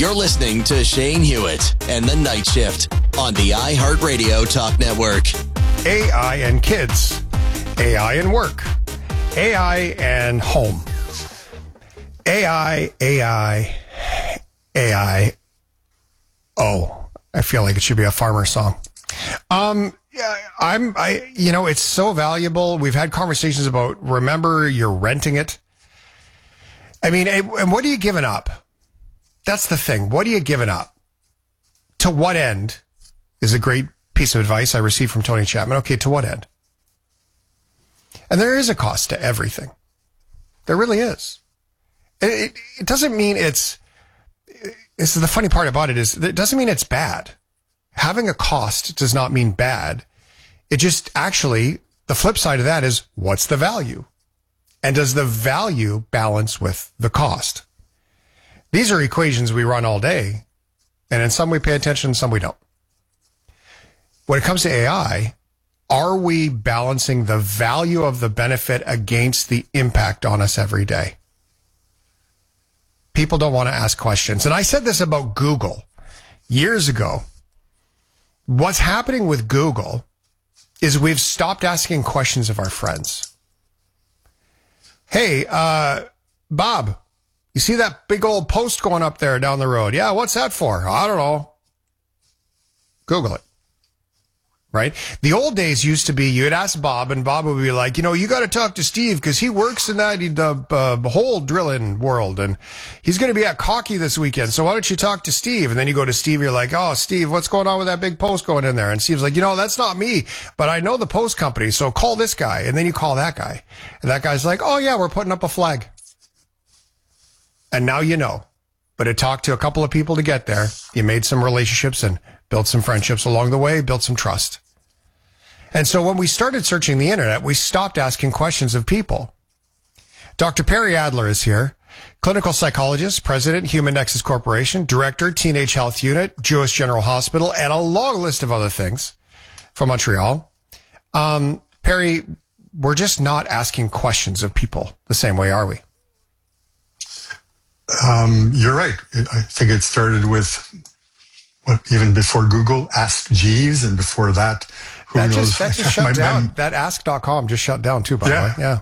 You're listening to Shane Hewitt and the Night Shift on the iHeartRadio Talk Network. AI and kids, AI and work, AI and home, AI. Oh, I feel like it should be a farmer song. It's so valuable. We've had conversations about, remember, you're renting it. I mean, and what are you giving up? That's the thing. What are you giving up? To what end is a great piece of advice I received from Tony Chapman. Okay, to what end? And there is a cost to everything. There really is. It doesn't mean this is the funny part about it, is it doesn't mean it's bad. Having a cost does not mean bad. It just actually, the flip side of that is, what's the value? And does the value balance with the cost? These are equations we run all day. And in some we pay attention, in some we don't. When it comes to AI, are we balancing the value of the benefit against the impact on us every day? People don't want to ask questions. And I said this about Google years ago. What's happening with Google is we've stopped asking questions of our friends. Hey, Bob, you see that big old post going up there down the road? Yeah, what's that for? I don't know. Google it. Right? The old days used to be you'd ask Bob, and Bob would be like, you got to talk to Steve because he works in that hole drilling world, and he's going to be at Cocky this weekend. So why don't you talk to Steve? And then you go to Steve, you're like, oh, Steve, what's going on with that big post going in there? And Steve's like, that's not me, but I know the post company, so call this guy. And then you call that guy. And that guy's like, oh, yeah, we're putting up a flag. And now you know. But it took to a couple of people to get there. You made some relationships and built some friendships along the way, built some trust. And so when we started searching the internet, we stopped asking questions of people. Dr. Perry Adler is here, clinical psychologist, president, Human Nexus Corporation, director, Teenage Health Unit, Jewish General Hospital, and a long list of other things from Montreal. Perry, we're just not asking questions of people the same way, are we? You're right. I think it started with, even before Google, Ask Jeeves, and before that, that just shut down. That ask.com just shut down too, by the way. Yeah.